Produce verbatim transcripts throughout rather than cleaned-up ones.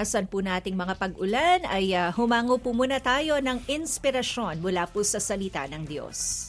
nararanasan po nating mga pag-ulan ay uh, humango po muna tayo ng inspirasyon mula po sa salita ng Diyos.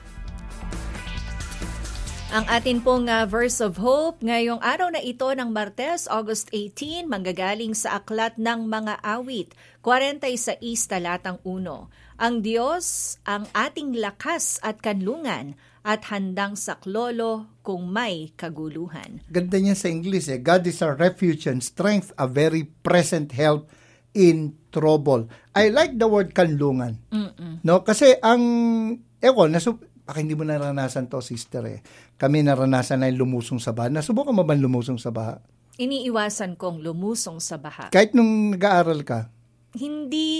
Ang atin pong uh, verse of hope ngayong araw na ito ng Martes, August eighteenth, manggagaling sa Aklat ng Mga Awit, forty-six talatang one. Ang Diyos ang ating lakas at kanlungan at handang saklolo kung may kaguluhan. Ganda niya sa English eh. God is our refuge and strength, a very present help in trouble. I like the word kanlungan. Mm-mm. No, kasi ang ewan, nasu Baka hindi mo naranasan to, sister eh. Kami naranasan na yung lumusong sa baha. Nasubukan mo ba lumusong sa baha? Iniiwasan kong lumusong sa baha. Kahit nung nag-aaral ka? Hindi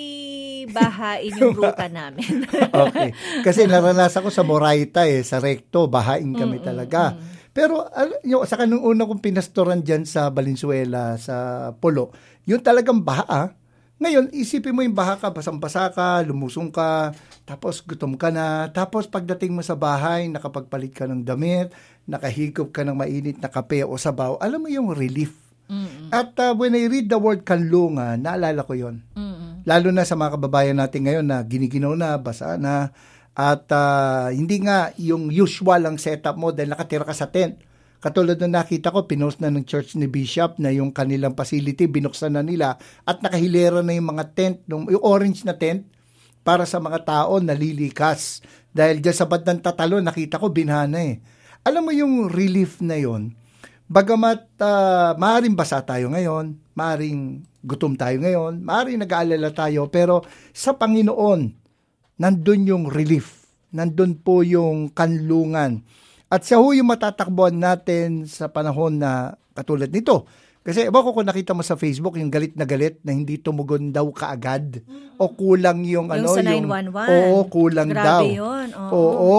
bahain yung ruta namin. Okay. Kasi naranasan ko sa Moraita eh, sa Recto, bahain kami mm, talaga. Mm. Pero yung, saka nung una kong pinastoran dyan sa Valenzuela, sa Polo, yun talagang baha ah. Ngayon, isipin mo yung baha ka, basang-basa ka, lumusong ka, tapos gutom ka na, tapos pagdating mo sa bahay, nakapagpalit ka ng damit, nakahigop ka ng mainit na kape o sabaw, alam mo yung relief. Mm-hmm. At uh, when I read the word kanlungan, naalala ko yon. Mm-hmm. Lalo na sa mga kababayan natin ngayon na giniginaw na, basa na, at uh, hindi nga yung usual ang setup mo dahil nakatira ka sa tent. Katulad na nakita ko, pinost na ng church ni Bishop na yung kanilang facility, binuksan na nila at nakahilera na yung mga tent, yung orange na tent para sa mga tao na lilikas. Dahil dyan sa bandang Tatalo, nakita ko binhana eh. Alam mo yung relief na yon, bagamat uh, maaaring basa tayo ngayon, maaaring gutom tayo ngayon, maaaring nag-aalala tayo, pero sa Panginoon, nandun yung relief, nandun po yung kanlungan. At siya ho yung matatakbuhan natin sa panahon na katulad nito. Kasi iba ko kung nakita mo sa Facebook yung galit na galit na hindi tumugon daw kaagad o kulang yung, yung ano sa nine one one. Oo, kulang Grabe daw. Yun. Oo. Oo.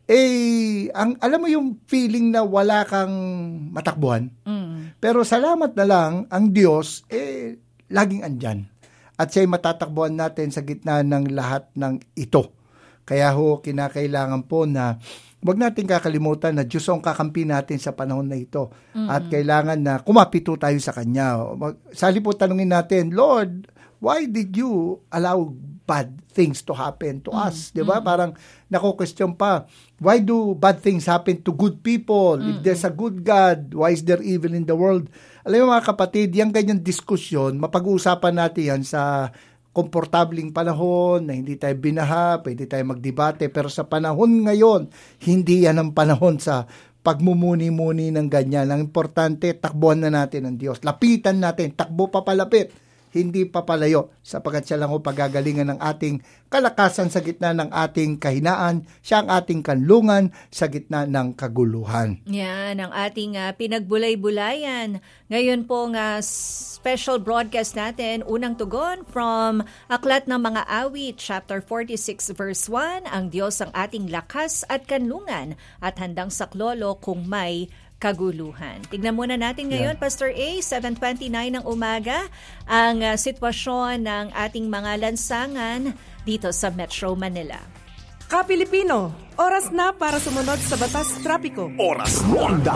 Eh ang alam mo yung feeling na wala kang matakbuhan. Mm. Pero salamat na lang ang Diyos eh laging andyan. At siya matatakbuhan natin sa gitna ng lahat ng ito. Kaya ho kinakailangan po na huwag natin kakalimutan na Diyos ang kakampi natin sa panahon na ito. Mm-hmm. At kailangan na kumapito tayo sa Kanya. Sali po tanungin natin, Lord, why did you allow bad things to happen to mm-hmm. us? Diba? Mm-hmm. Parang nako-question pa, why do bad things happen to good people? Mm-hmm. If there's a good God, why is there evil in the world? Alam mo mga kapatid, yung ganyan diskusyon, mapag-uusapan natin yan sa komportabling panahon, na hindi tayo binaha, pwede tayo magdebate, pero sa panahon ngayon, hindi yan ang panahon sa pagmumuni-muni ng ganyan. Ang importante, takbuhan na natin ang Diyos. Lapitan natin, takbo pa palapit, hindi pa palayo, sapagkat siya lang o pagagalingan ng ating kalakasan sa gitna ng ating kahinaan, siya ang ating kanlungan sa gitna ng kaguluhan. Yan, ang ating uh, pinagbulay-bulayan. Ngayon pong uh, special broadcast natin, unang tugon from Aklat ng Mga Awit, chapter forty-six, verse one, ang Diyos ang ating lakas at kanlungan at handang saklolo kung may kaguluhan. Tignan muna natin ngayon, yeah. Pastor A, seven twenty-nine ng umaga, ang uh, sitwasyon ng ating mga lansangan dito sa Metro Manila. Ka-Pilipino, oras na para sumunod sa batas trapiko. Oras Ronda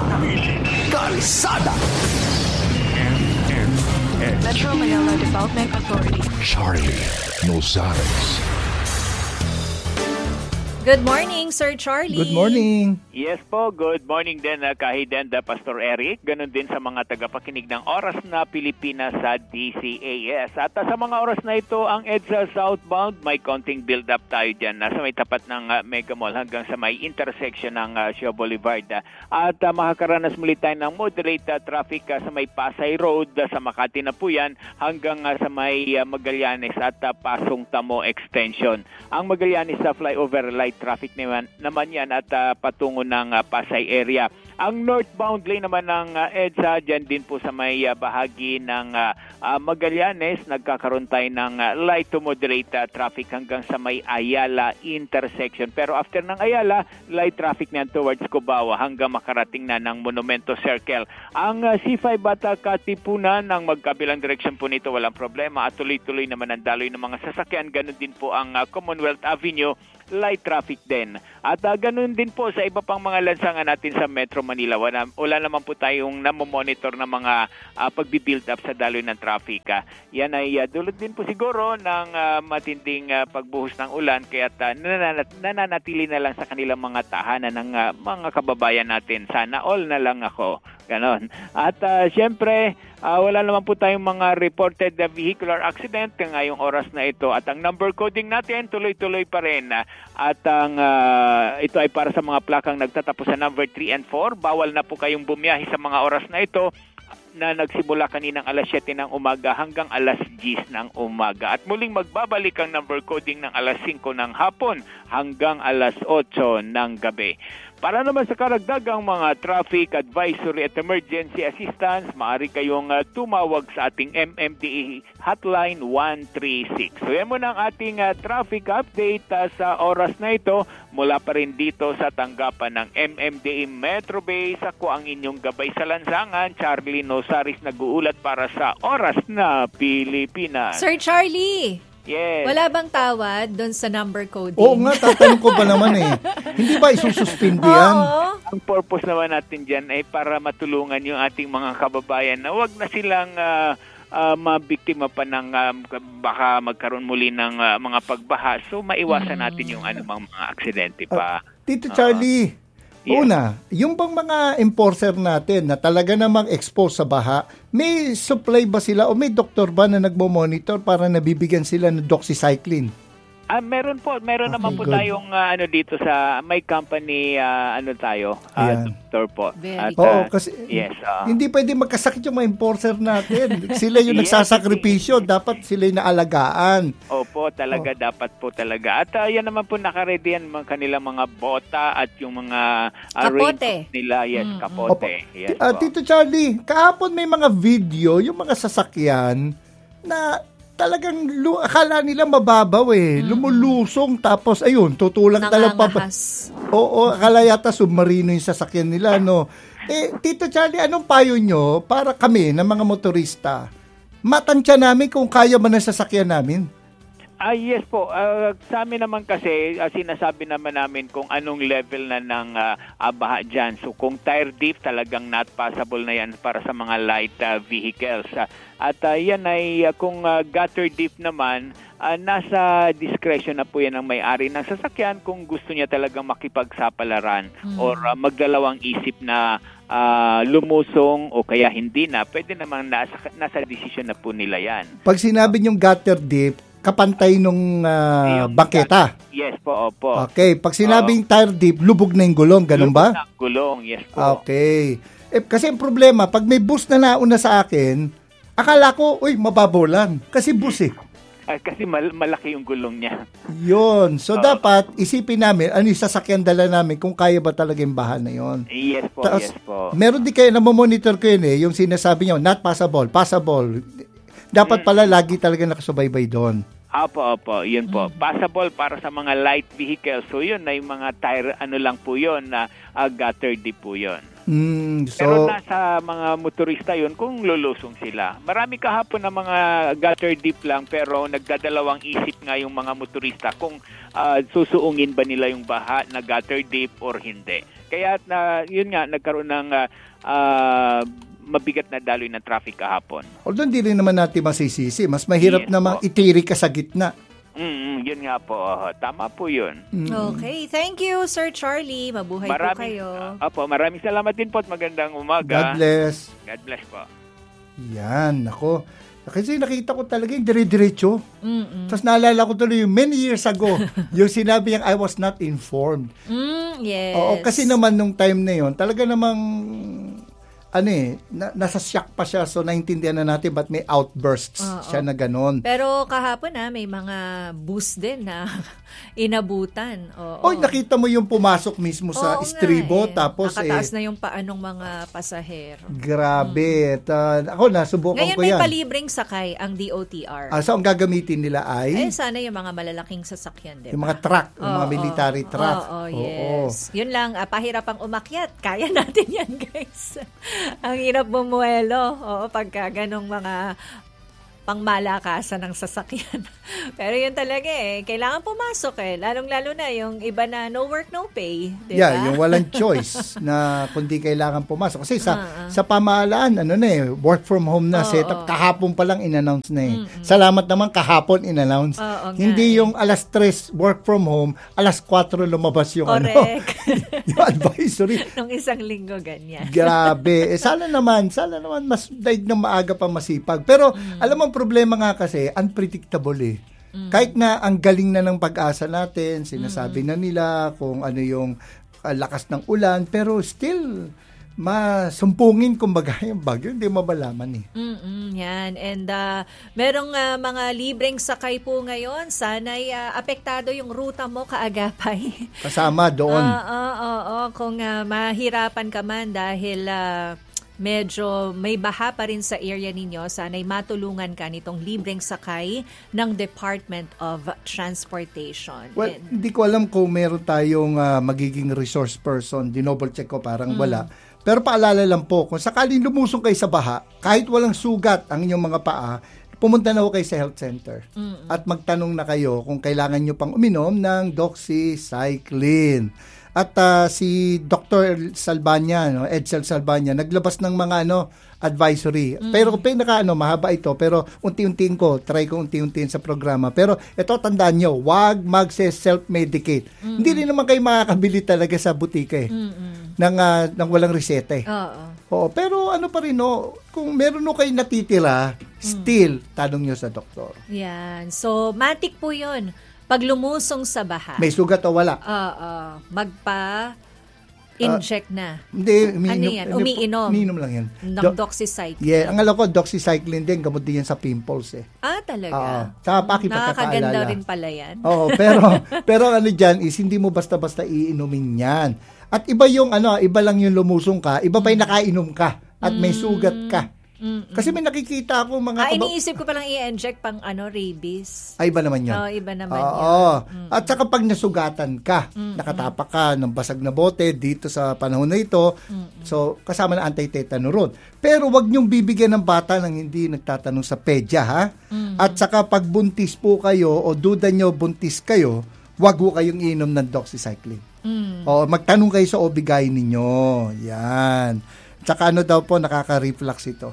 Kalsada. Metro Manila Development Authority. Charlie Nozales. Good morning, Sir Charlie. Good morning. Yes po, good morning din uh, kahit din uh, Pastor Eric. Ganon din sa mga tagapakinig ng Oras na Pilipinas sa D C A S. At uh, sa mga oras na ito, ang EDSA Southbound, may konting build-up tayo dyan. Nasa may tapat ng uh, Mega Mall hanggang sa may intersection ng uh, Shaw Boulevard. Uh, at uh, makakaranas muli tayo ng moderate uh, traffic uh, sa may Pasay Road, uh, sa Makati na po yan, hanggang uh, sa may uh, Magallanes at uh, Pasong Tamo Extension. Ang Magallanes sa uh, flyover light traffic naman, naman yan at uh, patungo ng uh, Pasay area. Ang northbound lane naman ng uh, EDSA, dyan din po sa may uh, bahagi ng uh, uh, Magallanes, nagkakaroon tayo ng uh, light to moderate uh, traffic hanggang sa may Ayala intersection. Pero after ng Ayala, light traffic na towards Cubao hanggang makarating na ng Monumento Circle. Ang uh, C five at uh, Katipunan, ng magkabilang direksyon po nito, walang problema at tuloy-tuloy naman ang daloy ng mga sasakyan. Ganun din po ang uh, Commonwealth Avenue, light traffic din. At uh, ganun din po sa iba pang mga lansangan natin sa Metro Manila. Wala, wala naman po tayong namomonitor ng mga uh, pagbi-build up sa daloy ng traffic. Uh, yan ay uh, dulot din po siguro ng uh, matinding uh, pagbuhos ng ulan kaya uh, nananat- nananatili na lang sa kanilang mga tahanan ng uh, mga kababayan natin. Sana all na lang ako. Ganon. At uh, siyempre, uh, wala naman po tayong mga reported uh, vehicular accident ngayong oras na ito. At ang number coding natin, tuloy-tuloy pa rin. At ang uh, ito ay para sa mga plakang nagtatapos sa number three and four. Bawal na po kayong bumiyahe sa mga oras na ito na nagsimula kaninang alas siyete ng umaga hanggang alas diyes ng umaga. At muling magbabalik ang number coding ng alas singko ng hapon hanggang alas otso ng gabi. Para naman sa karagdagang mga traffic advisory at emergency assistance, maaari kayong uh, tumawag sa ating M M D A hotline one three six. So yan muna ang ating uh, traffic update uh, sa oras na ito. Mula pa rin dito sa tanggapan ng M M D A Metro Base, ako ang inyong gabay sa lansangan, Charlie Nosaris, nag-uulat para sa Oras na Pilipinas. Sir Charlie! Yes. Wala bang tawad doon sa number coding? Oo nga, tatanong ko ba naman eh. Hindi ba isususpindi yan? Oo. Ang purpose naman natin dyan ay para matulungan yung ating mga kababayan na wag na silang uh, uh, mabiktima pa ng um, baka magkaroon muli ng uh, mga pagbaha. So maiwasan mm. natin yung anumang mga aksidente pa. Uh, Tito Charlie, uh, yes. Una, yung bang mga enforcer natin na talaga namang exposed sa baha, may supply ba sila o may doktor ba na nagmo-monitor para nabibigyan sila ng doxycycline? Ah, meron po, meron Okay, naman po good. tayong uh, ano dito sa may company uh, ano tayo, uh, Ayan. doctor po. Very At, Oo, uh, kasi yes, uh, hindi pwede magkasakit yung mga enforcer natin. Sila yung Yes, nagsasakripisyo, dapat sila yung naalagaan. Opo, talaga Oh. dapat po talaga. At uh, yan naman po nakaready yan mga kanilang mga bota at yung mga uh, Kapote. raincoat nila, yes, Mm. kapote. Yes, Ah, po. Tito Charlie, kahapon may mga video, yung mga sasakyan na talagang lu- akala nila mababaw eh. Lumulusong tapos ayun, tutulak talagang pa. Nangangahas. Oo, akala yata submarino yung sasakyan nila, no? Eh, Tito Charlie, anong payo nyo para kami na mga motorista? Matansya namin kung kaya man ang sasakyan namin. Ah, yes po. Ah, sa amin naman kasi, ah, sinasabi naman namin kung anong level na ng ah, ah, baha dyan. So kung tire deep, talagang not possible na yan para sa mga light ah, vehicles. Ah, at ah, yan ay ah, kung ah, gutter deep naman, ah, nasa discretion na po yan ng may-ari ng sasakyan kung gusto niya talagang makipagsapalaran Mm. or ah, magdalawang isip na ah, lumusong o kaya hindi na. Pwede namang nasa, nasa decision na po nila yan. Pag sinabi nyong gutter deep, kapantay nung ah, Yung bangketa. Yes po, opo. Okay, pag sinabing tire deep, lubog na yung gulong, ganun ba? Lubog na gulong, yes po. Okay. Eh, kasi ang problema, pag may bus na nauna sa akin, akala ko, uy, mababaw lang. Kasi bus eh. Ah, kasi mal- malaki yung gulong niya. Yun. So, Oo. dapat isipin namin, ano yung sasakyan dala namin, kung kaya ba talaga yung bahan na yun. Yes po, Tapos, yes po. meron din kayo na monitor ko yun eh, yung sinasabi nyo, not passable, passable. Dapat Mm. pala lagi talaga nakasubaybay doon. Opo, opo, yun po. Passable para sa mga light vehicles. So yun ay mga tire, ano lang po yun, na uh, gutter deep po yun. Mm, Pero so, nasa mga motorista yun kung lulusong sila. Marami kahapon na mga gutter deep lang pero nagdadalawang isip nga yung mga motorista kung uh, susuungin ba nila yung baha na gutter deep or hindi. Kaya na yun nga nagkaroon ng uh, uh, mabigat na daloy ng traffic kahapon. although hindi rin naman natin masisisi, mas mahirap Yes, namang po. itiri ka sa gitna. Mm, yun nga po. Oh, tama po yun. Okay, thank you, Sir Charlie. Mabuhay po kayo. Opo, maraming salamat din po at magandang God umaga. bless. God bless po. Yan, ako. Kasi nakita ko talaga yung dire-diretso. Mm-mm. Tapos naalala ko tuloy yung many years ago, yung sinabi niyang I was not informed. Mm, yes. Oo, kasi naman nung time na yon, talaga namang ano eh, na, nasa shock pa siya, so naintindihan na natin ba't may outbursts Oo. siya na ganon. Pero kahapon na may mga bus din na inabutan. Oo. Oy, nakita mo yung pumasok mismo sa Oo nga estribo, eh. tapos Nakataas eh, na yung paanong mga pasahero. grabe. At, uh, ako, nasubukan Ngayon ko may yan. palibreng sakay ang D O T R. Ah, so, ang gagamitin nila ay eh, sana yung mga malalaking sasakyan, di ba? yung mga truck, yung mga Oo, military oo, truck. Oo, Oo. yes. Yun lang, ah, pahirapang umakyat. Kaya natin yan, guys. Ang hirap bumuelo. Oo, pagka ganong mga pangmalakasan ng sasakyan. Pero yun talaga eh, kailangan pumasok eh. Lalong-lalo na yung iba na no work, no pay. Diba? Yeah, yung walang choice na kundi kailangan pumasok. Kasi sa uh-huh. sa pamahalaan, ano na eh, work from home na, oh, setup. Oh. Kahapon pa lang in-announce na eh. Mm-hmm. Salamat naman, kahapon in-announce. Oh, okay. Hindi yung alas tres work from home, alas kwatro lumabas yung correct. ano. Yung advisory. Nung isang linggo, ganyan. Grabe. Eh, sana naman, sana naman mas daig ng maaga pa masipag. Pero, mm. alam mo, problema nga kasi, unpredictable eh. Mm. Kahit na ang galing na ng pag-asa natin, sinasabi mm. na nila kung ano yung uh, lakas ng ulan, pero still, masumpungin kumbaga yung bagyo, hindi mabalaman eh. Mm-mm, yan. And uh, merong uh, mga libreng sakay po ngayon. Sana'y uh, apektado yung ruta mo kaagapay. Kasama doon. Oo, oo, oo. Kung uh, mahirapan ka man dahil uh, medyo may baha pa rin sa area ninyo, sana'y matulungan ka nitong libreng sakay ng Department of Transportation. Well, And, hindi ko alam kung meron tayong uh, magiging resource person. Dinoble check ko, parang mm. wala. Pero paalala lang po, kung sakaling lumusong kayo sa baha, kahit walang sugat ang inyong mga paa, pumunta na ho kayo sa health center. Mm-mm. At magtanong na kayo kung kailangan nyo pang uminom ng doxycycline. At uh, si Doctor Salbanya, no, Edsel Salbanya, naglabas ng mga ano advisory. Mm-hmm. Pero pinaka ano, mahaba ito, pero unti-untiin ko, try ko unti-untiin sa programa. Pero ito, tandaan nyo, wag mag-self-medicate. Mm-hmm. Hindi rin naman kayo makakabili talaga sa butika eh. Mm-hmm. Nang, uh, nang walang reseta eh. Oo. Oo, pero ano pa rin, no, kung meron no kayo natitira, still, mm. tanong nyo sa doktor. Yan. So, matik po yun. Pag lumusong sa baha. May sugat o wala? Oo. Magpa-inject uh, na. Hindi. Umiinom, ano yan? Umiinom. Umiinom lang yan. Ng Do- doxycycline. Yeah. Ang alam ko, doxycycline din, gamot din yan sa pimples eh. Ah, talaga? Oo. Sa pakipagkakaalala. Nakakaganda rin pala yan. Oo. Pero, pero ano dyan is, hindi mo basta-basta iinumin yan. At iba yung ano, iba lang yung lumusong ka, iba pa yung nakainom ka at may sugat ka. Mm-mm. Kasi may nakikita ako mga... Ah, kaba- iniisip ko palang i-inject pang ano, rabies. Ay, iba naman yun. Oo, oh, iba naman Oo, yun. Oo. At saka pag nasugatan ka, mm-mm, nakatapak ka ng basag na bote dito sa panahon na ito, mm-mm, so kasama na anti-tetano ron. Pero wag niyong bibigyan ng bata ng hindi nagtatanong sa pedya, ha? Mm-mm. At saka pag buntis po kayo o duda nyo buntis kayo, wag ho kayong inom ng doxycycline. Mm. O magtanong kayo sa O B G Y N ninyo. Yan. Tsaka ano daw po, nakaka-reflux ito.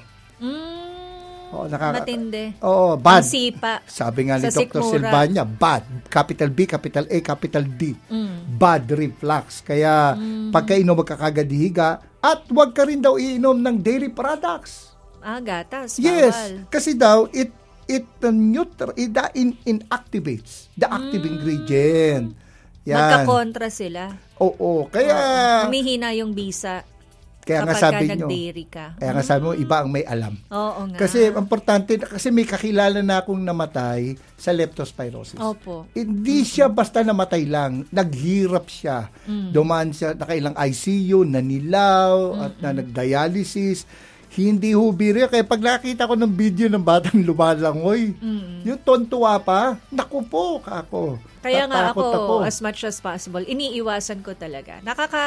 Mm, oh, nakaka- matindi. Oo, bad. Ang sipa. Sabi nga ni Sa Doctor sikmura. Silvania, bad. Capital B, capital A, capital D. Mm. Bad reflux. Kaya mm. pagkainom magkakagadihiga at wag ka rin daw iinom ng dairy products. Ah, gatas. Yes. Bawal. Kasi daw, it it uh, neutral, it uh, in, inactivates the active mm. ingredient. Yan. Magkakontra sila. Oo. Kaya... Oo. Humihina yung bisa. Kaya nga sabi nyo, ka. Kaya nga sabi mo, iba ang may alam. Oo nga. Kasi importante, kasi may kakilala na akong namatay sa leptospirosis. Opo. Hindi mm-hmm. siya basta namatay lang, naghirap siya. Mm-hmm. Dumaan siya, nakailang I C U, nanilaw, mm-hmm. at na nagdialysis. Hindi hubiri. Kaya pag nakita ko ng video ng batang lumalangoy, mm-hmm. yung tontuwa pa, naku po, kako. Kaya nga ako, ako, as much as possible, iniiwasan ko talaga. Nakaka...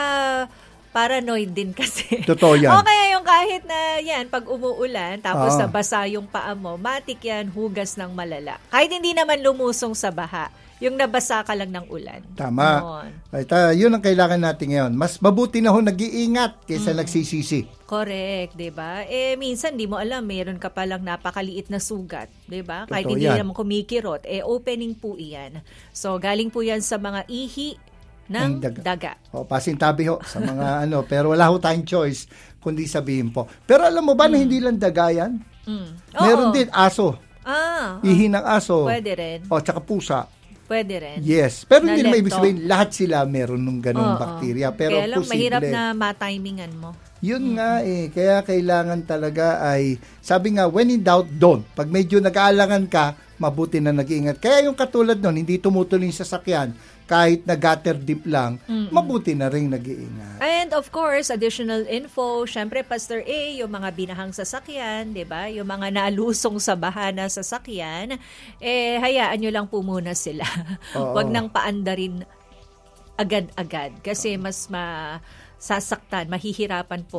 paranoid din kasi. Totoo yan. O kaya yung kahit na yan, pag umuulan, tapos ah. nabasa yung paa mo, matik yan, hugas ng malala. Kahit hindi naman lumusong sa baha, yung nabasa ka lang ng ulan. Tama. Right, uh, yun ang kailangan natin ngayon. Mas mabuti na ho nag-iingat kaysa mm. nagsisisi. Correct, 'di ba? Eh minsan di mo alam, meron ka palang napakaliit na sugat, 'di ba? Kahit Totoo hindi yan. naman kumikirot, eh opening po iyan. So galing po yan sa mga ihi ng daga. daga. O, pasintabi ho sa mga ano, pero wala ho tayong choice kundi sabihin po. Pero alam mo ba mm. na hindi lang daga yan? Mm. Meron din aso. Ah. Ihi ng aso. Pwede rin. O, tsaka pusa. Pwede rin. Yes. Pero hindi naman ibig sabihin, lahat sila meron ng ganong bakterya. Pero kaya lang, posible. mahirap na matimingan mo. Yun mm-hmm. nga eh. Kaya kailangan talaga ay, sabi nga, when in doubt, don't. Pag medyo nag-aalangan ka, mabuti na nag-iingat. Kaya yung katulad nun, hindi tumutuloy yung sasakyan, kahit na gutter deep lang, mm-hmm. mabuti na rin nag-iingat. And of course, additional info, syempre Pastor A, yung mga binahang sasakyan, 'di ba? Yung mga nalusong sa baha na sasakyan, eh hayaan nyo lang po muna sila. Huwag nang paandarin agad-agad kasi mas masasaktan, mahihirapan po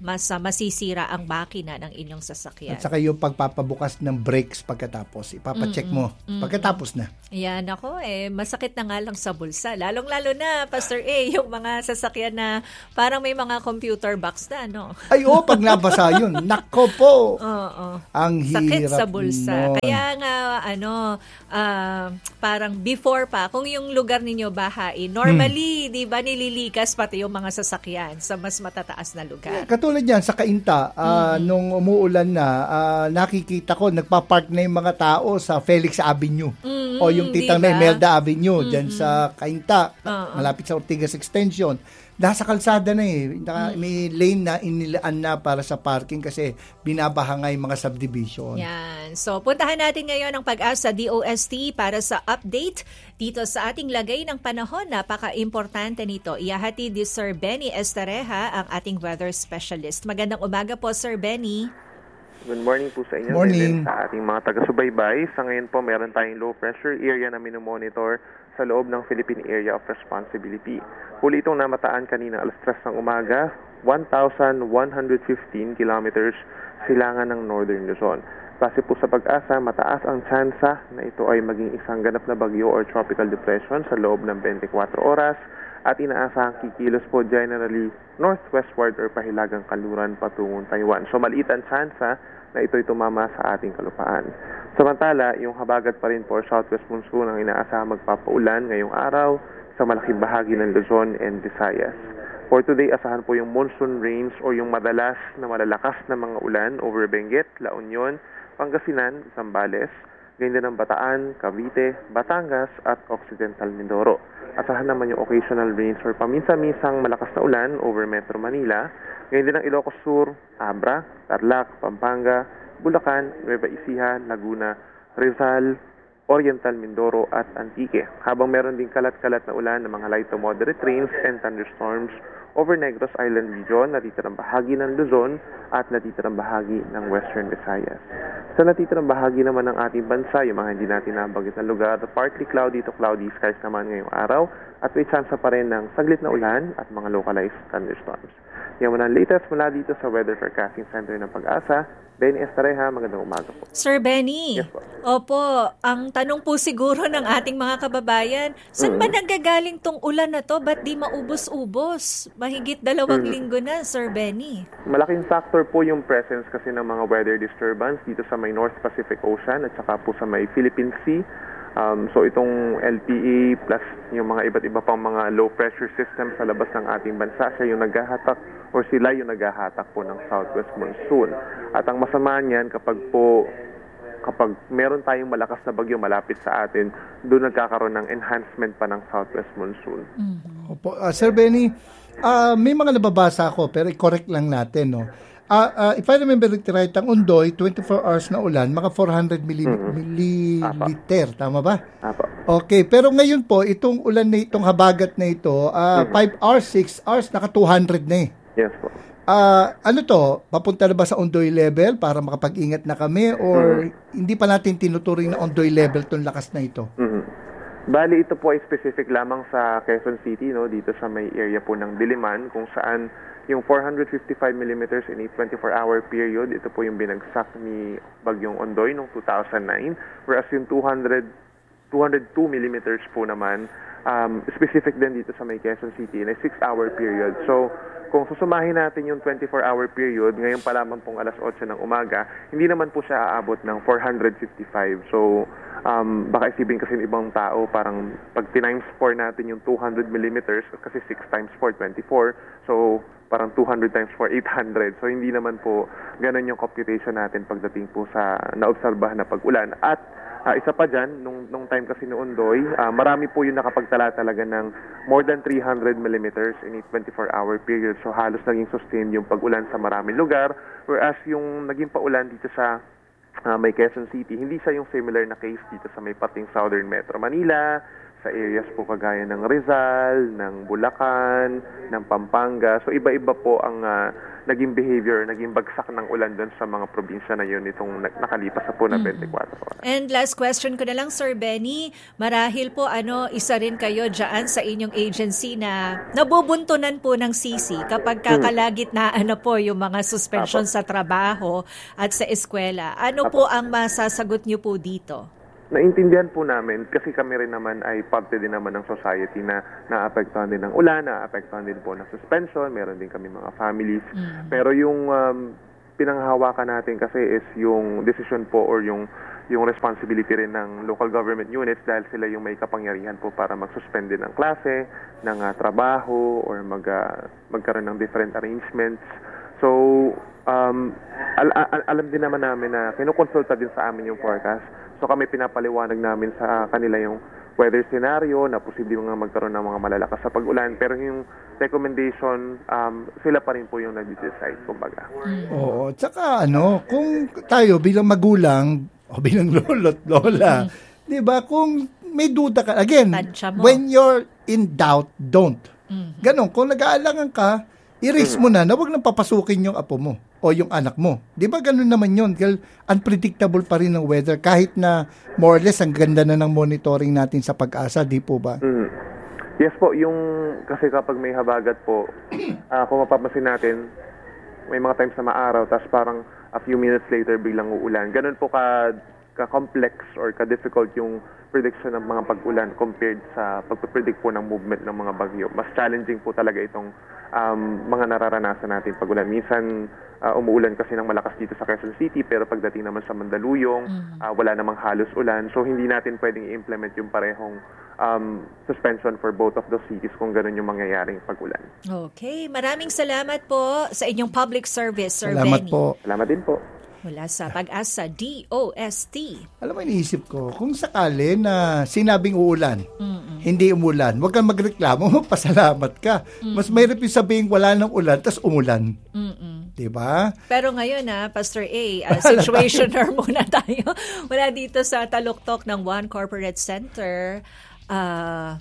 mas uh, masisira ang makina ng inyong sasakyan. At saka yung pagpapabukas ng brakes pagkatapos, ipapacheck mo Mm-mm. pagkatapos na. Yan ako eh, masakit na nga lang sa bulsa. Lalong-lalo na, Pastor A, yung mga sasakyan na parang may mga computer box na, no? Ay, oh, pag nabasa yun, nako po. Oo. Ang Sakit hirap sa bulsa. nun. Kaya nga, ano, uh, parang before pa, kung yung lugar ninyo bahain, normally, di ba, nililikas pati yung mga sasakyan sa mas matataas na lugar. Katulad yan, sa Cainta, uh, Mm-hmm. nung umuulan na, uh, nakikita ko, nagpa-park na yung mga tao sa Felix Avenue. Mm-hmm. O yung titang diba? na Imelda Avenue, mm-hmm. dyan sa Cainta, Uh-uh. malapit sa Ortigas Extension. Nasa kalsada na eh. Naka, Mm-hmm. May lane na inilaan na para sa parking kasi binabaha nga yung mga subdivision. Yan. So, puntahan natin ngayon ang Pag-asa D O S T para sa update dito sa ating lagay ng panahon. Napaka-importante nito. Iyahatid ni Sir Benny Estareja, ang ating weather specialist. Magandang umaga po, Sir Benny. Good morning po sa inyo. Morning. And sa ating mga taga-subaybay. Sa ngayon po, meron tayong low pressure area na minomonitor sa loob ng Philippine Area of Responsibility. Huli itong namataan kanina alas tres ng umaga, one thousand one hundred fifteen kilometers silangan ng Northern Luzon. Base po sa Pag-asa, mataas ang tsansa na ito ay maging isang ganap na bagyo or tropical depression sa loob ng twenty-four oras at inaasahang kikilos po generally northwestward or pahilagang kanluran patungong Taiwan. So maliit ang tsansa na ito'y tumama sa ating kalupaan. Samantala, yung habagat pa rin po southwest monsoon ang inaasahang magpapaulan ngayong araw sa malaking bahagi ng Luzon and Visayas. For today, asahan po yung monsoon rains o yung madalas na malalakas na mga ulan over Benguet, La Union, Pangasinan, Zambales, ganyan din ang Bataan, Cavite, Batangas at Occidental Mindoro. Asahan naman yung occasional rains or paminsan-minsang malakas na ulan over Metro Manila, ganyan din ang Ilocos Sur, Abra, Tarlac, Pampanga, Bulacan, Nueva Ecija, Laguna, Rizal, Oriental Mindoro at Antique. Habang meron din kalat-kalat na ulan ng mga light to moderate rains and thunderstorms over Negros Island region, natitirang bahagi ng Luzon at natitirang bahagi ng Western Visayas. Sa natitirang bahagi naman ng ating bansa, yung mga hindi natin nabanggit na lugar, partly cloudy to cloudy skies naman ngayong araw at may chance pa rin ng saglit na ulan at mga localized thunderstorms. Yan muna ang latest mula dito sa Weather Forecasting Center ng Pag-asa. Benny Estareja, magandang umaga po. Sir Benny, Yes, po. opo, ang tanong po siguro ng ating mga kababayan, saan ba nanggagaling tong ulan na to? Ba't di maubos-ubos? Mahigit dalawang linggo na, Sir Benny. Malaking factor po yung presence kasi ng mga weather disturbance dito sa may North Pacific Ocean at saka po sa may Philippine Sea. Um, so itong L P A plus yung mga iba't iba pang mga low pressure system sa labas ng ating bansa, siya yung naghahatak or sila yung naghahatak po ng southwest monsoon. At ang masama niyan kapag po kapag meron tayong malakas na bagyo malapit sa atin, doon nagkakaroon ng enhancement pa ng southwest monsoon. Opo, uh, Sir Benny, uh, may mga nababasa ako pero i-correct lang natin, no. Uh, uh, if I remember it right, ang Ondoy, twenty-four hours na ulan, mga four hundred milliliter, tama ba? Apo. Okay, pero ngayon po, itong ulan na itong habagat na ito, uh, five hours, six hours, naka two hundred na eh. Yes po. Uh, ano to, papunta na ba sa Ondoy level para makapag-ingat na kami or hindi pa natin tinuturing na Ondoy level itong lakas na ito? Mhm. Bali, ito po ay specific lamang sa Quezon City, no, dito sa may area po ng Diliman, kung saan yung four hundred fifty-five millimeters in a twenty-four hour period, ito po yung binagsak ni Bagyong Ondoy noong two thousand nine, whereas yung two hundred, two hundred two millimeters po naman, um, specific din dito sa may Quezon City in a six hour period. So, kung susumahin natin yung twenty-four hour period, ngayon pa lamang pong alas otso ng umaga, hindi naman po siya aabot ng four hundred fifty-five. So, um, baka isipin kasi ng ibang tao, parang pag times four natin yung two hundred millimeters, kasi six times four, twenty-four. So, parang two hundred times four, eight hundred. So, hindi naman po ganun yung computation natin pagdating po sa naobserbahan na pag-ulan. At uh, isa pa dyan, nung, nung time kasi noon, Doy, uh, marami po yung nakapagtala talaga ng more than three hundred millimeters in a twenty-four hour period. So, halos naging sustained yung pag-ulan sa maraming lugar. Whereas yung naging paulan dito sa uh, may Quezon City, hindi siya yung similar na case dito sa may pating Southern Metro Manila, sa areas po kagaya ng Rizal, ng Bulacan, ng Pampanga. So iba-iba po ang uh, naging behavior, naging bagsak ng ulan doon sa mga probinsya na yun itong nakalipas sa po na twenty-four horas. And last question ko na lang, Sir Benny, marahil po ano, isa rin kayo dyan sa inyong agency na nabubuntunan po ng sisi kapag kakalagitnaan na po yung mga suspension sa trabaho at sa eskwela. Ano po ang masasagot niyo po dito? Naintindihan po namin kasi kami rin naman ay parte din naman ng society na naapektuhan din ng ulan, naapektuhan din po ng suspension, meron din kami mga families. Mm. Pero yung um, pinanghahawakan natin kasi is yung decision po or yung yung responsibility rin ng local government units dahil sila yung may kapangyarihan po para mag-suspend din ng klase, ng uh, trabaho, or mag, uh, magkaroon ng different arrangements. So, um, al- al- alam din naman namin na kinukonsulta din sa amin yung forecast. So kami pinapaliwanag namin sa kanila yung weather scenario na posibleng nga magkaroon ng mga malalakas sa pag-ulan. Pero yung recommendation, um, sila pa rin po yung nag-decide, kumbaga. Oo, tsaka ano, kung tayo bilang magulang o bilang lolo't lola, mm. di ba, kung may duda ka, again, when you're in doubt, don't. Mm-hmm. Ganon, kung nag-aalangan ka, i-risk mo na na huwag nang papasukin yung apo mo o yung anak mo. Di ba ganun naman yun? Dahil unpredictable pa rin ng weather kahit na more or less ang ganda na ng monitoring natin sa Pag-asa, di po ba? Mm. Yes po, yung kasi kapag may habagat po, uh, kung mapapansin natin, may mga times na maaraw, tapos parang a few minutes later biglang uulan. Ganun po ka, ka-complex or ka-difficult yung prediction ng mga pag-ulan compared sa pag-predict po ng movement ng mga bagyo. Mas challenging po talaga itong um, mga nararanasan natin pag-ulan. Minsan, uh, umuulan kasi ng malakas dito sa Quezon City, pero pagdating naman sa Mandaluyong, mm. uh, wala namang halos ulan. So, hindi natin pwedeng i-implement yung parehong um, suspension for both of those cities kung ganun yung mangyayaring pag-ulan. Okay. Maraming salamat po sa inyong public service, Sir Salamat Benny. po. Salamat din po. Mula sa Pag-asa, D O S T. Alam mo, iniisip ko, kung sakali na sinabing uulan, Mm-mm. hindi umulan, huwag kang magreklamo, magpasalamat ka. Mm-mm. Mas mahirap yung sabihin wala ng ulan, tas umulan. Mm-mm. Diba? Pero ngayon, ha, Pastor A, uh, situationer muna tayo. Wala dito sa taluktok ng One Corporate Center, uh,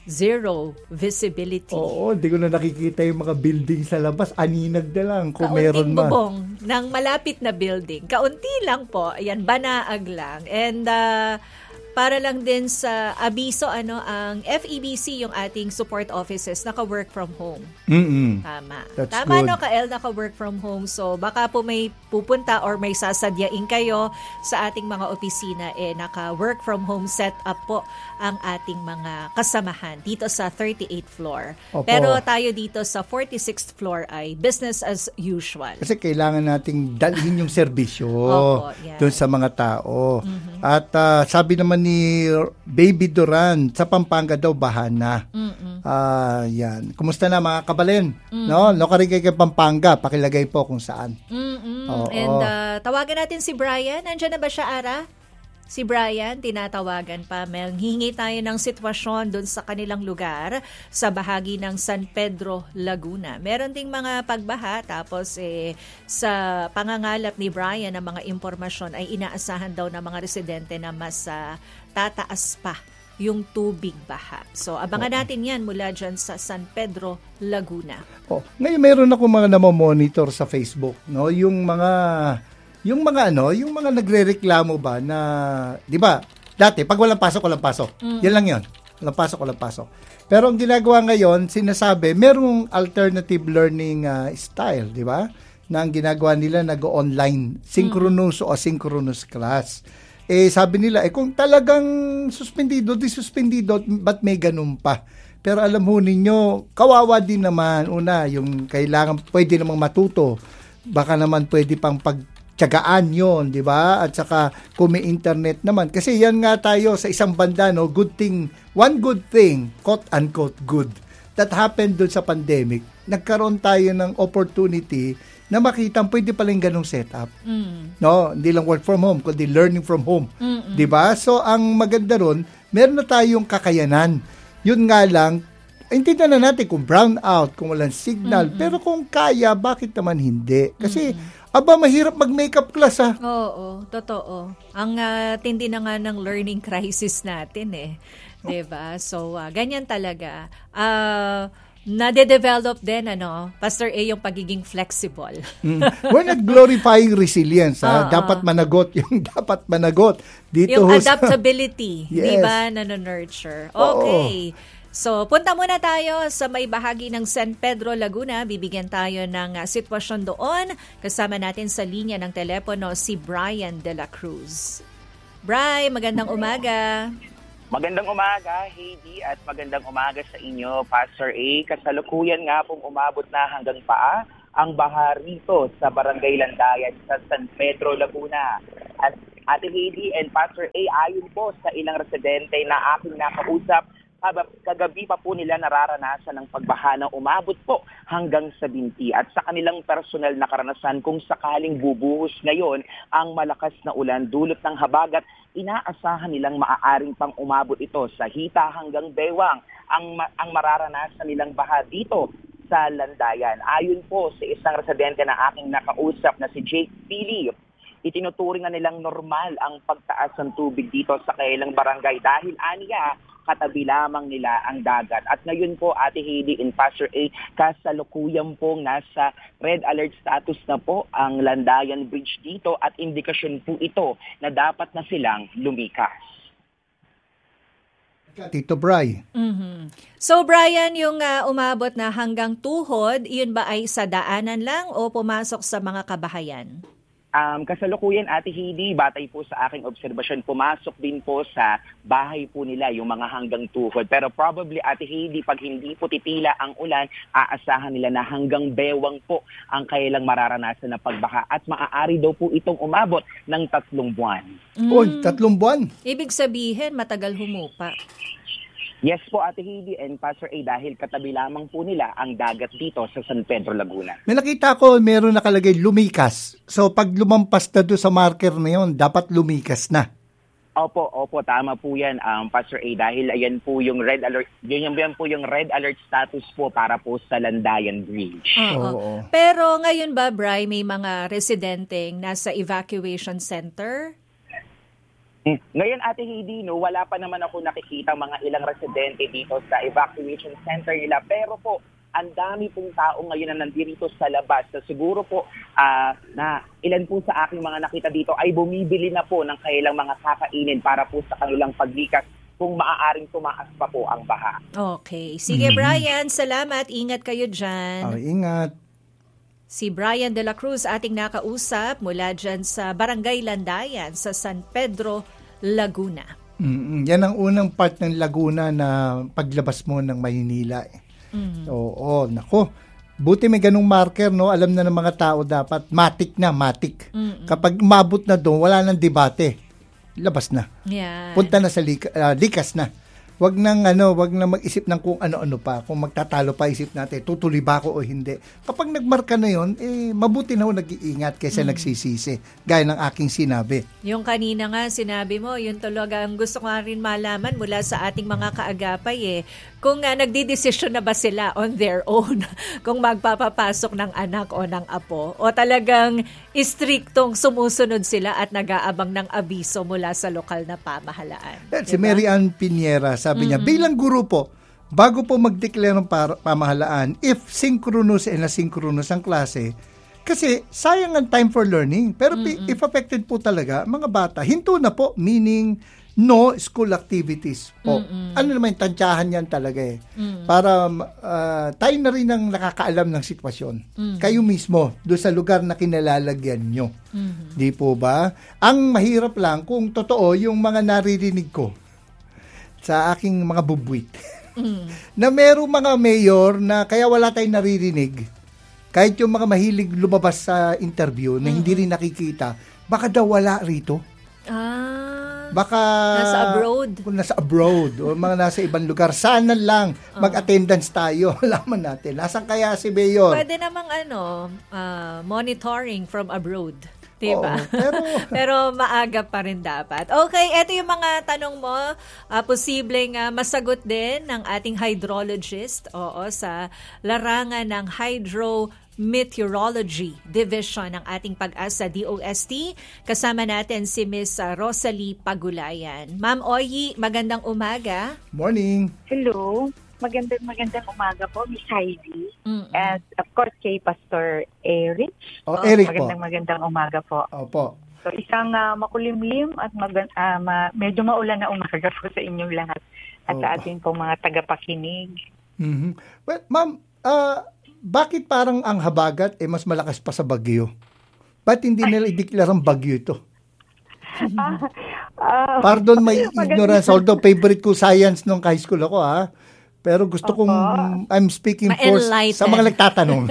zero visibility. Oo, hindi ko na nakikita yung mga building sa labas. Aninag na lang kung Kaunting meron man. bubong ng malapit na building. Kaunti lang po. Ayan, banaag lang. And uh, para lang din sa abiso, ano, ang F E B C, yung ating support offices, naka-work from home. Mm-mm. Tama. That's Tama, good. no, Kael, naka-work from home. So, baka po may pupunta or may sasadyain kayo sa ating mga opisina, eh, naka-work from home setup po ang ating mga kasamahan dito sa thirty-eighth floor. Opo. Pero tayo dito sa forty-sixth floor ay business as usual. Kasi kailangan nating dalhin yung serbisyo Opo, yeah. doon sa mga tao. Mm-hmm. At uh, sabi naman ni Baby Duran, sa Pampanga daw bahana. Mm-hmm. Uh, yan. Kumusta na mga kabalen? Mm-hmm. No, nakarigay kay Pampanga, pakilagay po kung saan. Mm-hmm. Oo. And uh, tawagan natin si Brian. Nandiyan na ba siya, Ara? Si Brian, tinatawagan pa. Manghingi tayo ng sitwasyon doon sa kanilang lugar sa bahagi ng San Pedro, Laguna. Meron ding mga pagbaha, tapos eh, sa pangangalap ni Brian ng mga impormasyon ay inaasahan daw ng mga residente na mas uh, tataas pa yung tubig baha. So, abangan natin yan mula dyan sa San Pedro, Laguna. Oh, ngayon meron ako mga namomonitor sa Facebook, no? Yung mga yung mga ano, yung mga nagrereklamo ba na, 'di ba? Dati pag walang pasok, walang pasok. Mm. Yan lang 'yon. Walang pasok, walang pasok. Pero ang ginagawa ngayon, sinasabi, merong alternative learning uh, style, 'di ba? Na ang ginagawa nila nag-online, synchronous mm. o asynchronous class. Eh sabi nila, eh kung talagang suspendido, di suspendido, ba't may ganun pa? Pero alam ho ninyo, kawawa din naman. Una, yung kailangan, pwede namang matuto. Baka naman pwede pang pag tiyagaan yun, di ba? At saka kung may internet naman. Kasi yan nga tayo sa isang banda, no? Good thing, one good thing, quote-unquote good, that happened doon sa pandemic. Nagkaroon tayo ng opportunity na makita pwede pala yung ganong setup. Mm. No? Hindi lang work from home, kundi learning from home. Mm-mm. Di ba? So, ang maganda ron, meron na tayong kakayanan. Yun nga lang, intindihan na natin kung brown out, kung walang signal. Mm-mm. Pero kung kaya, bakit naman hindi? Kasi, mm-mm. Aba, mahirap mag-makeup class ah. Oo, totoo. Ang ah, tindi na nga ng learning crisis natin eh. 'Di ba? So, ah, ganyan talaga. Ah, nade-develop din, ano, Pastor A, yung pagiging flexible. Mm. We're not glorifying resilience. Ha? Oo. Dapat managot yung dapat managot. Dito Yung ho sa- adaptability, di Yes. ba, na nurture. Oo. Okay. So, punta muna tayo sa may bahagi ng San Pedro, Laguna. Bibigyan tayo ng uh, sitwasyon doon. Kasama natin sa linya ng telepono si Brian De La Cruz. Bri, magandang umaga. Magandang umaga, Heidi, at magandang umaga sa inyo, Pastor A. Kasalukuyan nga pong umabot na hanggang paa ang baha rito sa Barangay Landayan sa San Pedro, Laguna. At Ate Heidi and Pastor A, ayon po sa ilang residente na aking nakausap, kagabi pa po nila nararanasan ng pagbaha na umabot po hanggang sa binti. At sa kanilang personal na karanasan, kung sakaling bubuhos ngayon ang malakas na ulan dulot ng habagat, inaasahan nilang maaaring pang umabot ito sa hita hanggang bewang ang, ang mararanasan nilang baha dito sa Landayan. Ayon po sa isang residente na aking nakausap na si Jake Pili, itinuturing na nilang normal ang pagtaas ng tubig dito sa kailang barangay dahil aniya katabi lamang nila ang dagat. At ngayon po, Ate Heidi and Pastor A, kasalukuyan pong nasa red alert status na po ang Landayan Bridge dito at indikasyon po ito na dapat na silang lumikas. Tito Bri. Mhm. So, Brian, yung uh, umabot na hanggang tuhod, yun ba ay sa daanan lang o pumasok sa mga kabahayan? Um, kasalukuyan, Ate Heidi, batay po sa aking obserbasyon, pumasok din po sa bahay po nila yung mga hanggang tuhod. Pero probably, Ate Heidi, pag hindi po titila ang ulan, aasahan nila na hanggang bewang po ang kailang mararanasan na pagbaha. At maaari daw po itong umabot ng tatlong buwan. Mm. Oy, tatlong buwan. Ibig sabihin, matagal humupa. Yes po, Ate Heidi and Pastor A, dahil katabi lamang po nila ang dagat dito sa San Pedro, Laguna. May nakita ko, meron nakalagay lumikas. So, pag lumampas na doon sa marker na yun, dapat lumikas na. Opo, opo, tama po yan, um, Pastor A, dahil ayan po yung red alert, yun, yan po yung red alert status po para po sa Landayan Bridge. Oo. Oo. Pero ngayon ba, Bri, may mga residenteng nasa evacuation center? Ngayon, Ate Heidi, no, wala pa naman ako nakikita mga ilang residente dito sa evacuation center nila. Pero po, ang dami pong tao ngayon na nandito sa labas. So, siguro po uh, na ilan po sa aking mga nakita dito ay bumibili na po ng kailang mga kakainin para po sa kanilang paglikas kung maaaring tumaas pa po ang baha. Okay. Sige, mm-hmm. Brian, salamat. Ingat kayo dyan. Oh, ingat. Si Brian De La Cruz ating nakausap mula dyan sa Barangay Landayan sa San Pedro, Laguna. Mm-hmm. Yan ang unang part ng Laguna na paglabas mo ng Maynila. Eh. Mm-hmm. Oo, nako. Buti may ganung marker, no? Alam na ng mga tao dapat. Matik na, matik. Mm-hmm. Kapag umabot na doon, wala nang debate. Labas na. Yan. Punta na sa lika, uh, likas na. Wag nang ano, wag nang mag-isip ng kung ano-ano pa, kung magtatalo pa isip natin, tutuloy ba ako o hindi. Kapag nagmarka na 'yon, eh mabuti na ho nag-iingat kaysa mm. nagsisisi, gaya ng aking sinabi. Yung kanina nga sinabi mo, yun talaga ang gusto ko rin malaman mula sa ating mga kaagapay eh. Kung uh, nagdidesisyon na ba sila on their own kung magpapapasok ng anak o ng apo o talagang istriktong sumusunod sila at nag-aabang ng abiso mula sa lokal na pamahalaan. Yan, diba? Si Mary Ann Piñera, sabi niya, mm-hmm. bilang guro po, bago po mag-declare ng par- pamahalaan, if synchronous and asynchronous ang klase, kasi sayang ang time for learning. Pero mm-hmm. if affected po talaga, mga bata, hinto na po, meaning no school activities po. Mm-hmm. Ano naman, tansyahan yan talaga eh. Mm-hmm. Para uh, tayo na rin ang nakakaalam ng sitwasyon. Mm-hmm. Kayo mismo, doon sa lugar na kinalalagyan nyo. Mm-hmm. Di po ba? Ang mahirap lang kung totoo yung mga naririnig ko sa aking mga bubwit. Mm-hmm. Na merong mga mayor na kaya wala tayong naririnig, kahit yung mga mahilig lumabas sa interview na mm-hmm. hindi rin nakikita, baka daw wala rito. Ah. Baka nasa abroad. Kung nasa abroad o mga nasa ibang lugar, sana lang uh-huh. mag-attendance tayo. Alaman natin. Nasaan kaya si Mayor? Pwede namang ano, uh, monitoring from abroad. Diba? Oo, pero, pero maaga pa rin dapat. Okay, eto yung mga tanong mo. Uh, posibleng uh, masagot din ng ating hydrologist oo, sa larangan ng Hydrometeorology Division ng ating Pag-asa D O S T. Kasama natin si Miss Rosalie Pagulayan. Ma'am Oyi, magandang umaga. Morning. Hello. Magandang magandang umaga po, Miss Heidi. Mm-mm. And of course, kay Pastor Eric. Oh, Eric magandang po. magandang umaga po. Opo. So isang uh, makulimlim at mag- uh, ma- medyo maulan na umaga po sa inyong lahat at Opo. sa ating pong mga tagapakinig. Mm-hmm. Well, ma'am, uh, bakit parang ang habagat eh mas malakas pa sa bagyo? Ba't hindi nila ideklarang bagyo ito? Ah, ah, Pardon my maganda. ignorance, although favorite ko science nung high school ako ha. Pero gusto kong, I'm speaking for Ma-enlighten. sa mga nagtatanong.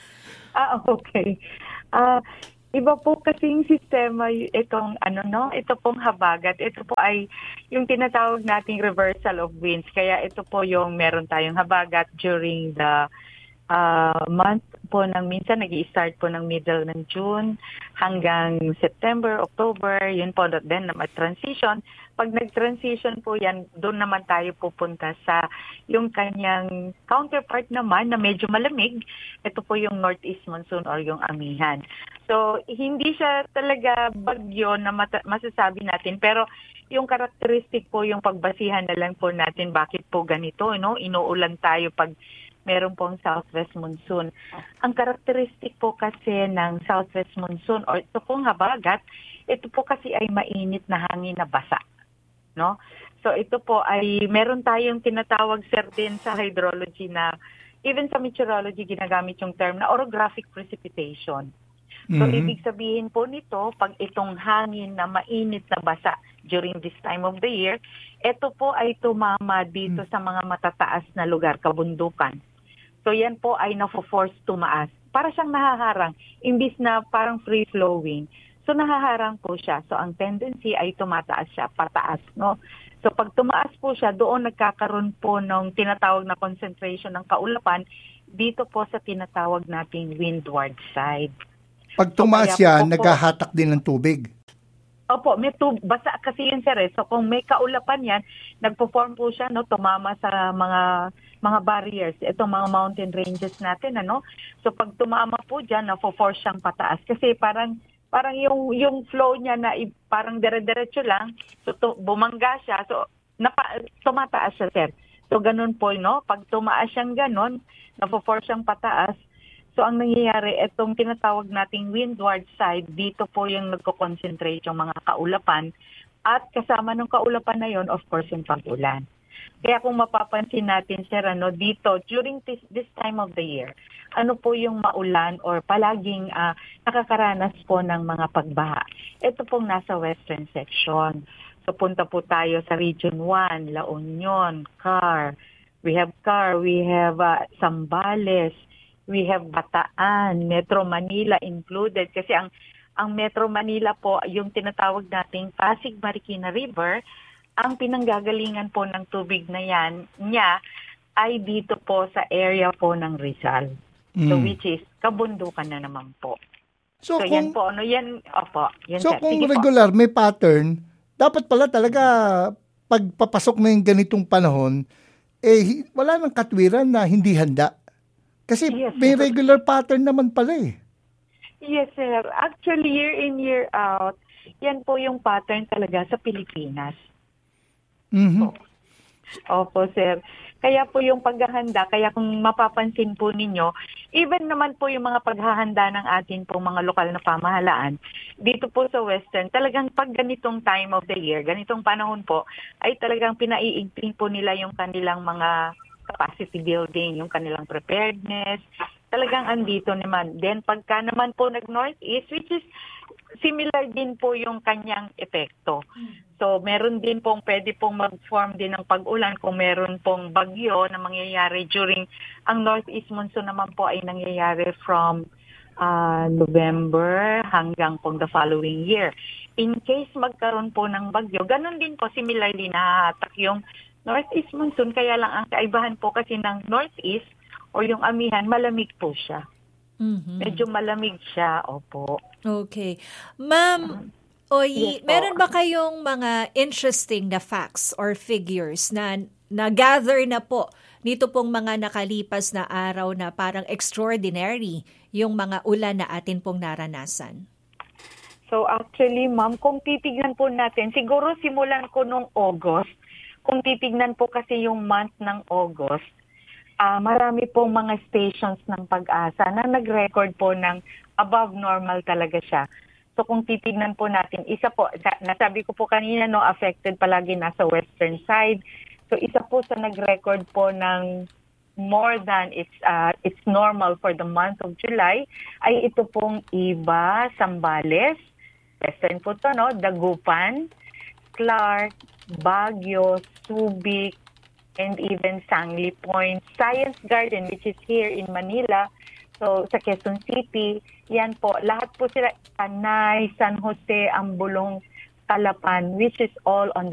ah, okay. Ah, iba po kasing sistema y- itong ano no, ito pong habagat. Ito po ay yung tinatawag nating reversal of winds. Kaya ito po yung meron tayong habagat during the uh, month po ng minsan nag-i-start po ng middle ng June hanggang September, October, yun po then na transition. Pag nag-transition po yan, doon naman tayo pupunta sa yung kanyang counterpart naman na medyo malamig. Ito po yung northeast monsoon or yung amihan. So, hindi siya talaga bagyo na mata- masasabi natin. Pero yung characteristic po, yung pagbasihan na lang po natin, bakit po ganito, no? Inuulan tayo pag meron pong southwest monsoon. Ang characteristic po kasi ng southwest monsoon or ito pong habagat, ito po kasi ay mainit na hangin na basa. No? So ito po ay meron tayong tinatawag sir din sa hydrology na even sa meteorology ginagamit yung term na orographic precipitation. So Mhm. ibig sabihin po nito pag itong hangin na mainit na basa during this time of the year, ito po ay tumama dito sa mga matataas na lugar, kabundukan. So yan po ay na-force tumaas. Para siyang nahaharang imbis na parang free flowing. So nahaharang po siya. So ang tendency ay tumataas siya, pataas, no? So pag tumaas po siya, doon nagkakaroon po ng tinatawag na concentration ng kaulapan dito po sa tinatawag nating windward side. Pag So, tumaas kaya yan, po po- naghahatak din ng tubig. Opo, may tub- basa kasi yun sir. eh. So kung may kaulapan yan, nagpo-form po siya, no, tumama sa mga mga barriers, itong mga mountain ranges natin, ano. So pag tumama po diyan, na-force siyang pataas kasi parang parang yung yung flow niya na i- parang dire-diretso lang, so to, bumangga siya, so napa, tumataas siya sir. So ganun po, no, pag tumaas siyang ganun, na-force siyang pataas. So ang nangyayari, itong tinatawag nating windward side, dito po yung nagko-concentrate yung mga kaulapan at kasama ng kaulapan na yon, of course, yung pag-ulan. Kaya kung mapapansin natin, sir, ano, dito, during this, this time of the year, ano po yung maulan or palaging uh, nakakaranas po ng mga pagbaha? Ito pong nasa western section. So punta po tayo sa Region one, La Union, Car. We have Car, we have uh, Zambales, we have Bataan, Metro Manila included. Kasi ang ang Metro Manila po, yung tinatawag nating Pasig Marikina River, ang pinanggagalingan po ng tubig na yan, niya, ay dito po sa area po ng Rizal. So Mm. which is, kabundukan na naman po. So, So, kung, yan po, ano yan, opo, yan so sir. kung Sige po. regular, may pattern, dapat pala talaga pagpapasok na yung ganitong panahon, eh hi- wala nang katwiran na hindi handa. Kasi Yes, may sir. regular pattern naman pala eh. Yes, sir. Actually, year in, year out, yan po yung pattern talaga sa Pilipinas. Mhm. Opo, sir. Kaya po yung paghahanda, kaya kung mapapansin po ninyo, even naman po yung mga paghahanda ng atin po mga lokal na pamahalaan, dito po sa Western, talagang pag ganitong time of the year, ganitong panahon po, ay talagang pinaiigting po nila yung kanilang mga capacity building, yung kanilang preparedness, talagang andito naman. Then pagka naman po nag-northeast, which is similar din po yung kanyang epekto. So meron din pong pwede pong mag-form din ng pag-ulan kung meron pong bagyo na mangyayari during ang northeast monsoon naman po ay nangyayari from uh, November hanggang pong the following year. In case magkaroon po ng bagyo, ganun din po similarly nahahatak yung northeast monsoon, kaya lang ang kaibahan po kasi ng northeast o yung amihan, malamig po siya. Mhm. Medyo malamig siya, opo. Okay. Ma'am Oyi, Yes po. meron ba kayong mga interesting na facts or figures na na-gather na po nito pong mga nakalipas na araw na parang extraordinary yung mga ulan na atin pong naranasan? So actually, ma'am, kung titignan po natin, siguro simulan ko nung August. Kung titignan po kasi yung month ng August, ah marami pong mga stations ng Pag-asa na nag-record po ng above normal talaga siya. So kung titignan po natin, isa po, nasabi ko po kanina, no, affected palagi nasa western side. So isa po sa nag-record po ng more than it's uh, it's normal for the month of July ay ito pong Iba, Zambales, western po to, no, Dagupan, Clark, Baguio, Subic, and even Sangley Point, Science Garden, which is here in Manila. So, sa Quezon City, yan po, lahat po sila, Tanay, San Jose, Ambulong, Calapan, which is all on the